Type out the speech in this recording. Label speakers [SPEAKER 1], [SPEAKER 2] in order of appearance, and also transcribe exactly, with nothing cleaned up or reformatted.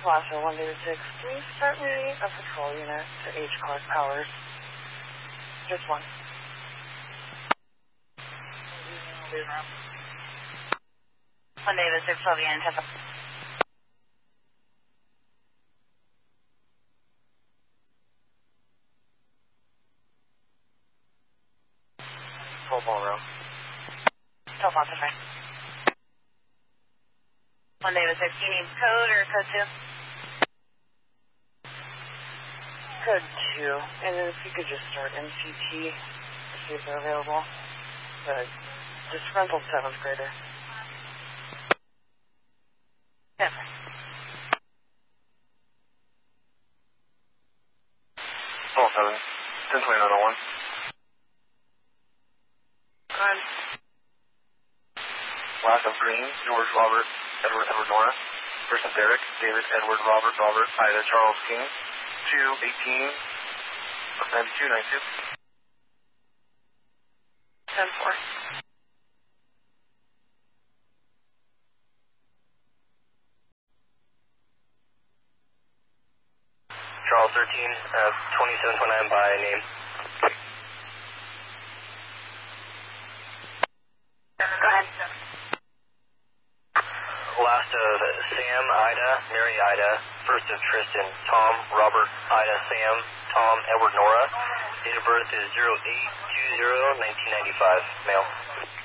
[SPEAKER 1] Plaza one David six, please start me a patrol unit to H Clark Powers. Just one.
[SPEAKER 2] one David six, Sylvia in Tampa.
[SPEAKER 1] Full ballroom.
[SPEAKER 2] Still Foster Fire. one David six, do you need code or code two?
[SPEAKER 1] Code two. And then if you could just start M C T to see if they're available. The disgruntled seventh grader.
[SPEAKER 2] Yes.
[SPEAKER 3] Paul seven, ten twenty-nine oh one.
[SPEAKER 1] On.
[SPEAKER 3] Last of Green, George Robert, Edward Edward Nora. First of Derek, David Edward Robert Robert Ida Charles King. two eighteen ninety-two ninety-two.
[SPEAKER 1] ten four.
[SPEAKER 3] Charles thirteen, uh, twenty-seven twenty-nine by name.
[SPEAKER 2] Go ahead.
[SPEAKER 3] Last of Sam, Ida, Mary Ida, first of Tristan, Tom, Robert, Ida, Sam, Tom, Edward, Nora. Date of birth is zero eight two zero nineteen ninety-five, male.